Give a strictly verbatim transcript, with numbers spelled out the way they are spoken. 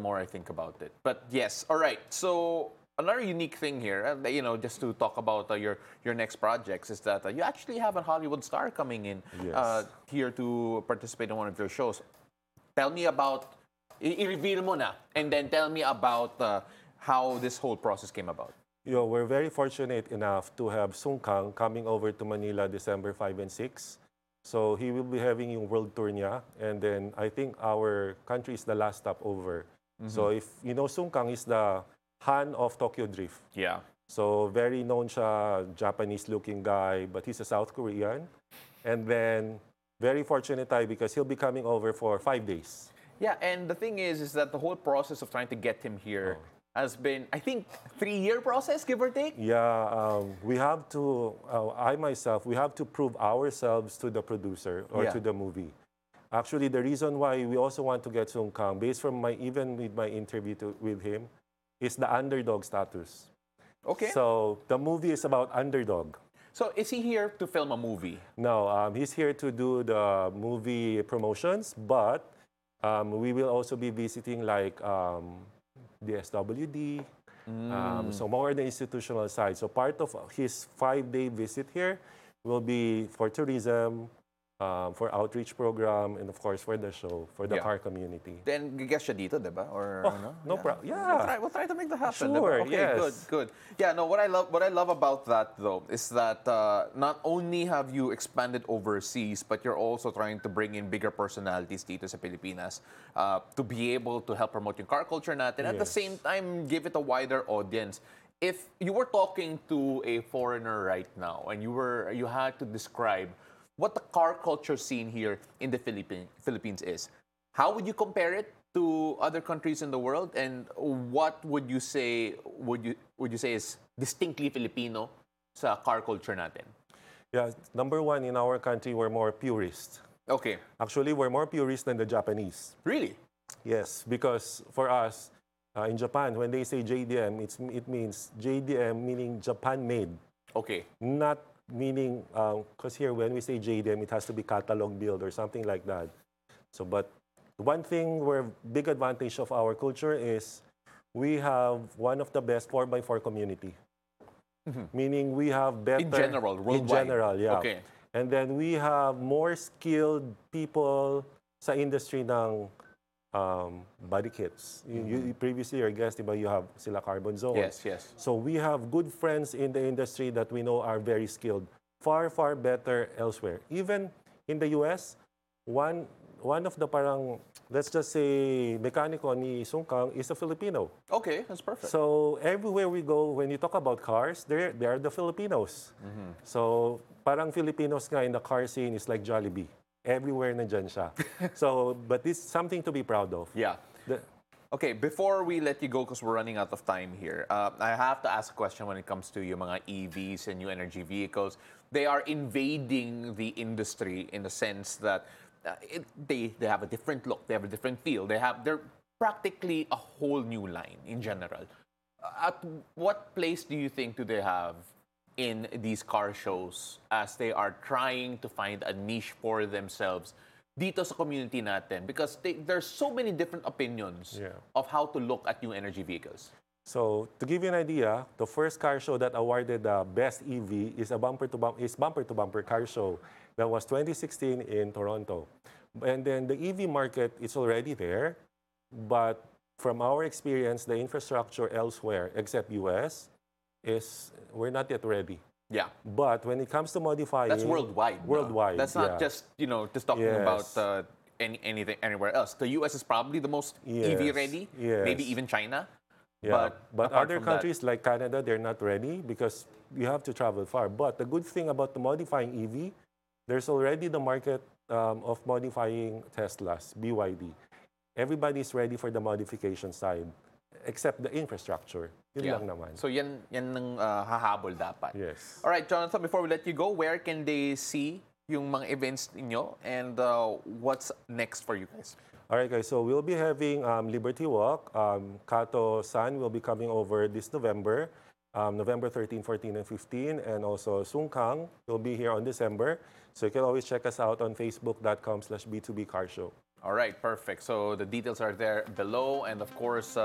more I think about it. But yes, all right. So another unique thing here, uh, you know, just to talk about uh, your your next projects, is that uh, you actually have a Hollywood star coming in uh, Yes. here to participate in one of your shows. Tell me about, i- i-reveal mo na, and then tell me about uh, how this whole process came about. You know, we're very fortunate enough to have Sung Kang coming over to Manila December fifth and sixth. So he will be having yung world tour niya. And then I think our country is the last stop over. So if you know, Sung Kang is the Han of Tokyo Drift. Yeah. So very known siya, Japanese-looking guy, but he's a South Korean. And then very fortunate tayo because he'll be coming over for five days. Yeah, and the thing is, is that the whole process of trying to get him here has been, I think, three-year process, give or take. Yeah, um, we have to, uh, I myself, we have to prove ourselves to the producer or Yeah. to the movie. Actually, the reason why we also want to get Sung Kang, based from my, even with my interview to, with him, is the underdog status. Okay. So, So the movie is about underdog. so is he here to film a movie? No, um, he's here to do the movie promotions, but um, we will also be visiting like um, the S W D, um, so more on the institutional side. So part of his five-day visit here will be for tourism, um, for outreach program, and of course for the show, for the Yeah. car community. Then gigas siya dito, diba? Or Oh, ano? no prob- We'll yeah. try, we'll try to make that happen. Sure, diba? Okay, yes. good, good. Yeah, no, what I love what I love about that though is that uh, not only have you expanded overseas, but you're also trying to bring in bigger personalities dito sa Pilipinas uh, to be able to help promote yung car culture natin. At the Yes. same time, give it a wider audience. If you were talking to a foreigner right now and you were you had to describe what the car culture scene here in the Philippine, Philippines is, how would you compare it to other countries in the world, and what would you say would you would you say is distinctly Filipino sa car culture natin? Yeah, number one, in our country, we're more purist. Okay, Actually, we're more purist than the Japanese. really? Yes, because for us, uh, in Japan, when they say J D M, it's, it means J D M meaning Japan-made, Okay, not meaning, because here when we say J D M, it has to be catalog build or something like that. So, but one thing where big advantage of our culture is we have one of the best four by four community. Meaning we have better... in general, In worldwide. general, yeah. Okay, And then we have more skilled people sa industry ng um, body kits. You, you, previously, your guest, diba, you have sila Carbon Zone. yes, yes. So we have good friends in the industry that we know are very skilled. Far, far better elsewhere. Even in the U S, one one of the parang, let's just say, mekaniko ni Sung Kang is a Filipino. Okay, that's perfect. So everywhere we go, when you talk about cars, they're, they are the Filipinos. So parang Filipinos nga in the car scene is like Jollibee. Everywhere nandyan siya. So, but this is something to be proud of. Yeah. The- Okay, before we let you go, because we're running out of time here, uh, I have to ask a question when it comes to yung mga E Vs and new energy vehicles. They are invading the industry in the sense that uh, it, they they have a different look, they have a different feel, they have they're practically a whole new line in general. At what place do you think do they have in these car shows as they are trying to find a niche for themselves dito sa community natin? Because they, there's so many different opinions Yeah. of how to look at new energy vehicles. So to give you an idea, the first car show that awarded the best E V is a bumper to bumper is bumper to bumper car show that was twenty sixteen in Toronto. And then the E V market is already there, but from our experience, the infrastructure elsewhere except U S is we're not yet ready. Yeah. But when it comes to modifying, That's worldwide. no? Worldwide, That's not yeah. just, you know, just talking Yes. about uh, any, anything anywhere else. The U S is probably the most E V Yes, ready. yes. Maybe even China. Yeah, But, but, apart other from that- countries like Canada, they're not ready because you have to travel far. But the good thing about the modifying E V, there's already the market um, of modifying Teslas, B Y D. Everybody's ready for the modification side, except the infrastructure. Yun Yeah. lang naman. So yan, yan ng uh, hahabol dapat. Yes. All right, Jonathan, before we let you go, where can they see yung mga events ninyo and uh, what's next for you guys? All right, guys. So we'll be having um, Liberty Walk. Um, Kato San will be coming over this November, um, November thirteen, fourteen, and fifteen. And also Sung Kang will be here on December. So you can always check us out on facebook dot com slash B two B Car Show. All right, perfect. So the details are there below, and of course. Uh,